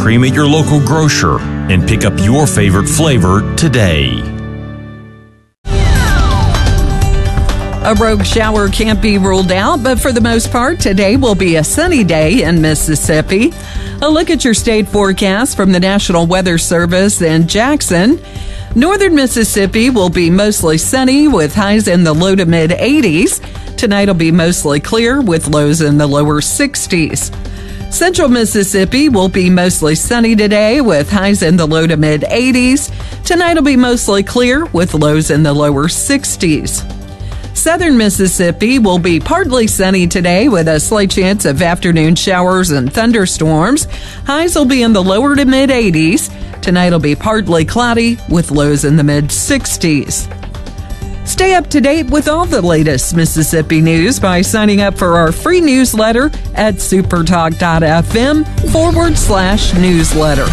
cream at your local grocer and pick up your favorite flavor today. A rogue shower can't be ruled out, but for the most part, today will be a sunny day in Mississippi. A look at your state forecast from the National Weather Service in Jackson. Northern Mississippi will be mostly sunny with highs in the low to mid 80s. Tonight will be mostly clear with lows in the lower 60s. Central Mississippi will be mostly sunny today with highs in the low to mid 80s. Tonight will be mostly clear with lows in the lower 60s. Southern Mississippi will be partly sunny today with a slight chance of afternoon showers and thunderstorms. Highs will be in the lower to mid 80s. Tonight will be partly cloudy with lows in the mid 60s. Stay up to date with all the latest Mississippi news by signing up for our free newsletter at supertalk.fm/newsletter.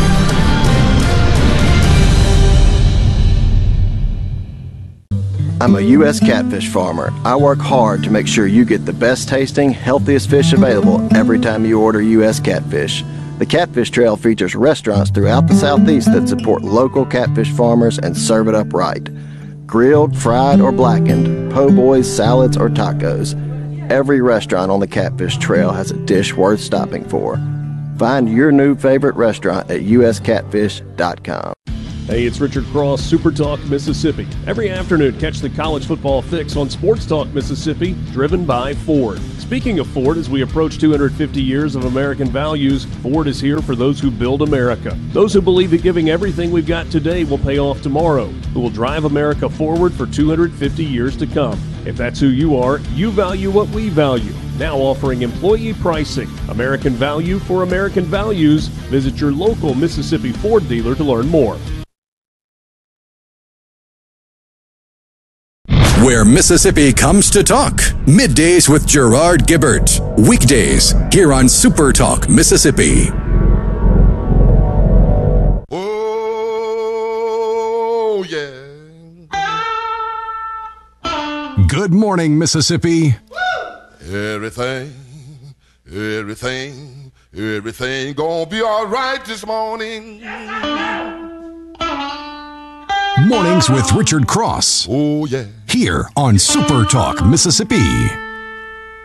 I'm a U.S. catfish farmer. I work hard to make sure you get the best tasting, healthiest fish available every time you order U.S. catfish. The Catfish Trail features restaurants throughout the Southeast that support local catfish farmers and serve it up right. Grilled, fried, or blackened, po' boys, salads, or tacos. Every restaurant on the Catfish Trail has a dish worth stopping for. Find your new favorite restaurant at uscatfish.com. Hey, it's Richard Cross, Super Talk Mississippi. Every afternoon, catch the college football fix on Sports Talk Mississippi, driven by Ford. Speaking of Ford, as we approach 250 years of American values, Ford is here for those who build America. Those who believe that giving everything we've got today will pay off tomorrow, who will drive America forward for 250 years to come. If that's who you are, you value what we value. Now offering employee pricing. American value for American values. Visit your local Mississippi Ford dealer to learn more. Where Mississippi comes to talk. Middays with Gerard Gibbert. Weekdays here on Super Talk Mississippi. Oh, yeah. Good morning, Mississippi. Everything gonna be all right this morning. Mornings with Richard Cross. Oh, yeah. Here on Super Talk Mississippi.